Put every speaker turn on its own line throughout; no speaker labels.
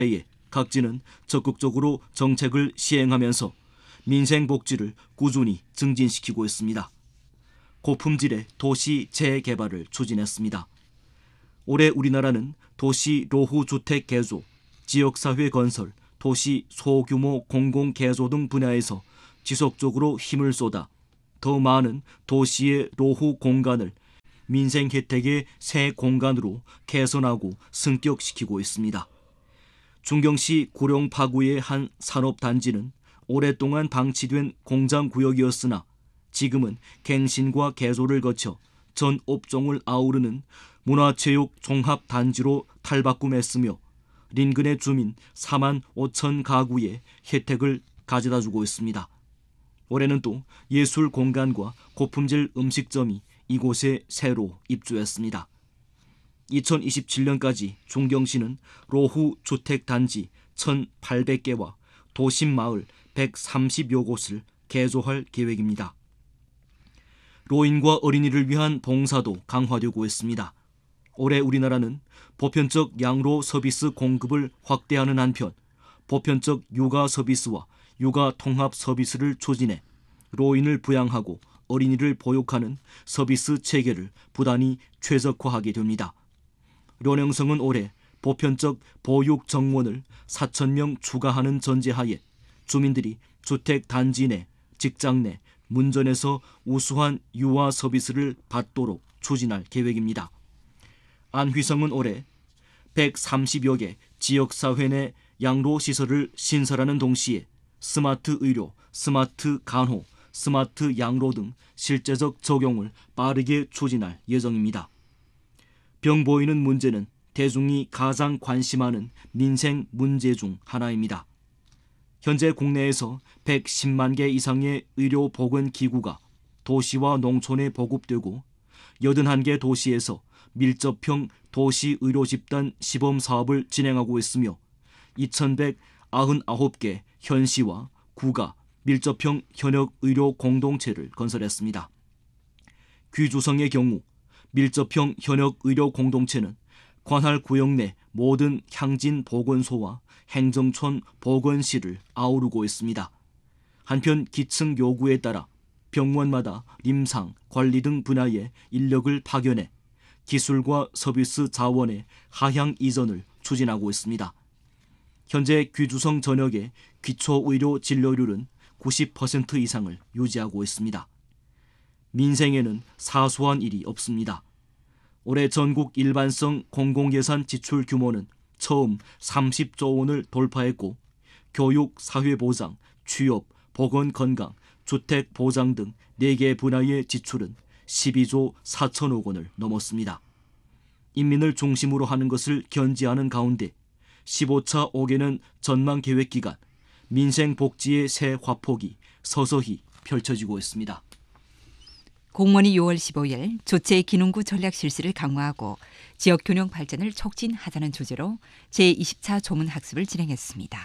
때에 각지는 적극적으로 정책을 시행하면서 민생 복지를 꾸준히 증진시키고 있습니다. 고품질의 도시 재개발을 추진했습니다. 올해 우리나라는 도시 노후 주택 개조, 지역사회 건설, 도시 소규모 공공개조 등 분야에서 지속적으로 힘을 쏟아 더 많은 도시의 노후 공간을 민생 혜택의 새 공간으로 개선하고 승격시키고 있습니다. 중경시 구룡파구의 한 산업단지는 오랫동안 방치된 공장구역이었으나 지금은 갱신과 개조를 거쳐 전 업종을 아우르는 문화체육 종합단지로 탈바꿈했으며 인근의 주민 4만 5천 가구의 혜택을 가져다주고 있습니다. 올해는 또 예술 공간과 고품질 음식점이 이곳에 새로 입주했습니다. 2027년까지 중경시는 노후 주택단지 1,800개와 도심마을 130여 곳을 개조할 계획입니다. 노인과 어린이를 위한 봉사도 강화되고 있습니다. 올해 우리나라는 보편적 양로 서비스 공급을 확대하는 한편 보편적 육아 서비스와 육아 통합 서비스를 추진해 노인을 부양하고 어린이를 보육하는 서비스 체계를 부단히 최적화하게 됩니다. 련영성은 올해 보편적 보육 정원을 4,000명 추가하는 전제하에 주민들이 주택 단지 내, 직장 내, 문전에서 우수한 유아 서비스를 받도록 추진할 계획입니다. 안휘성은 올해 130여 개 지역사회 내 양로시설을 신설하는 동시에 스마트 의료, 스마트 간호, 스마트 양로 등 실제적 적용을 빠르게 추진할 예정입니다. 병 보이는 문제는 대중이 가장 관심하는 민생 문제 중 하나입니다. 현재 국내에서 110만 개 이상의 의료보건기구가 도시와 농촌에 보급되고 81개 도시에서 밀접형 도시의료집단 시범사업을 진행하고 있으며 2,199개 현시와 구가 밀접형 현역의료 공동체를 건설했습니다. 귀주성의 경우 밀접형 현역의료 공동체는 관할 구역 내 모든 향진 보건소와 행정촌 보건실을 아우르고 있습니다. 한편 기층 요구에 따라 병원마다 임상, 관리 등 분야의 인력을 파견해 기술과 서비스 자원의 하향 이전을 추진하고 있습니다. 현재 귀주성 전역의 기초의료 진료율은 90% 이상을 유지하고 있습니다. 민생에는 사소한 일이 없습니다. 올해 전국 일반성 공공예산 지출 규모는 처음 30조 원을 돌파했고 교육, 사회보장, 취업, 보건건강, 주택보장 등 4개 분야의 지출은 12조 4천억 원을 넘었습니다. 인민을 중심으로 하는 것을 견지하는 가운데 15차 5개년 전망계획기간 민생복지의 새 화폭이 서서히 펼쳐지고 있습니다.
공무원이 6월 15일 조체기능구 전략 실시를 강화하고 지역균형 발전을 촉진하자는 주제로 제20차 조문학습을 진행했습니다.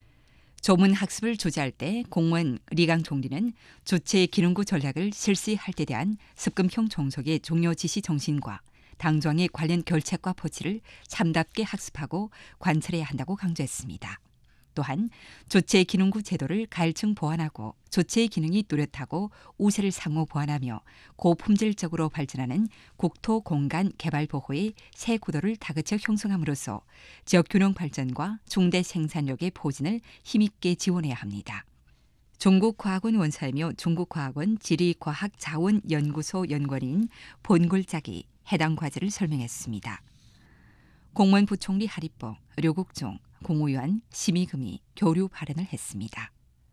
조문학습을 주재할 때 공무원 리강 총리는 조체기능구 전략을 실시할 때 대한 습금형 종속의 종료 지시 정신과 당정의 관련 결책과 포치를 참답게 학습하고 관철해야 한다고 강조했습니다. 또한 조체의 기능구 제도를 가일층 보완하고 조체의 기능이 뚜렷하고 우세를 상호 보완하며 고품질적으로 발전하는 국토 공간 개발 보호의 새 구도를 다그쳐 형성함으로써 지역균형 발전과 중대 생산력의 포진을 힘있게 지원해야 합니다. 중국과학원 원사이며 중국과학원 지리과학자원연구소 연구원인 본골짝이 해당 과제를 설명했습니다. 공무원 부총리 하리뽀, 료국종, 공우유한, 심의금이 교류 발언을 했습니다.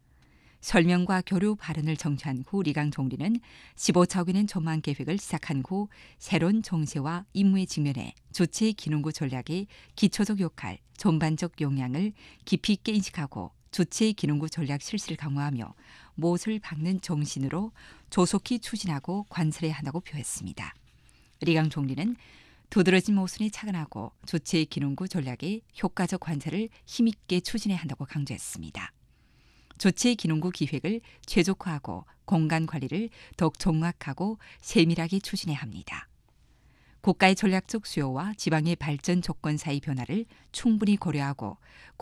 설명과 교류 발언을 정치한 후 리강 총리는 15차 5개년 전망 계획을 시작한 후 새로운 정세와 임무에 직면해 조체의 기능구 전략의 기초적 역할, 전반적 영향을 깊이 있게 인식하고 조체의 기능구 전략 실시를 강화하며 못을 박는 정신으로 조속히 추진하고 관철해야 한다고 표했습니다. 리강 총리는 두드러진 모순에 착안하고 조체의 기능구 전략의 효과적 관찰을 힘있게 추진해야 한다고 강조했습니다. 조체의 기능구 기획을 최적화하고 공간 관리를 더욱 정확하고 세밀하게 추진해야 합니다. 국가의 전략적 수요와 지방의 발전 조건 사이 변화를 충분히 고려하고